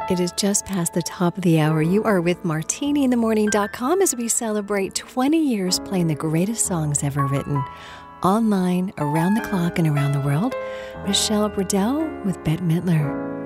It is just past the top of the hour. You are with martiniinthemorning.com as we celebrate 20 years playing the greatest songs ever written. Online, around the clock, and around the world, Michelle Burdell with Bette Midler.